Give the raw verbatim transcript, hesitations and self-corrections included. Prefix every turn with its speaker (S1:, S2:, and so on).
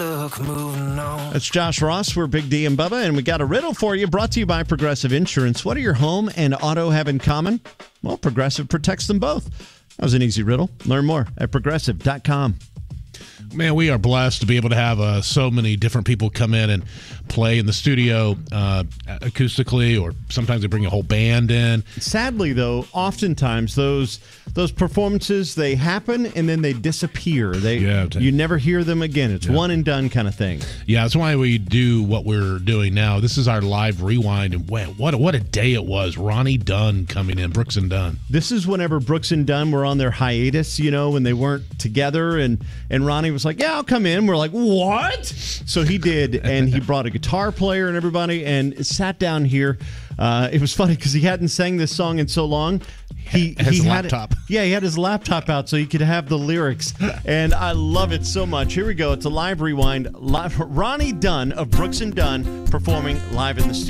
S1: luck moving on.
S2: That's Josh Ross. We're Big D and Bubba, and we got a riddle for you brought to you by Progressive Insurance. What do your home and auto have in common? Well, Progressive protects them both. That was an easy riddle. Learn more at progressive dot com.
S3: Man, we are blessed to be able to have uh, so many different people come in and play in the studio uh, acoustically, or sometimes they bring a whole band in.
S2: Sadly, though, oftentimes those those performances, they happen and then they disappear. They
S3: Yeah, t-
S2: you never hear them again. It's
S3: Yeah.
S2: one and done kind of thing.
S3: Yeah, that's why we do what we're doing now. This is our live rewind, and wow, what a, what a day it was. Ronnie Dunn coming in, Brooks and Dunn.
S2: This is whenever Brooks and Dunn were on their hiatus, you know, when they weren't together, and, and Ronnie was like, yeah, I'll come in. We're like, what? So he did, and he brought a guitar player and everybody, and sat down here. Uh, it was funny because he hadn't sang this song in so long. He,
S3: His
S2: he had
S3: laptop.
S2: It, yeah, he had his laptop out so he could have the lyrics, and I love it so much. Here we go. It's a live rewind. Live, Ronnie Dunn of Brooks and Dunn performing live in the studio.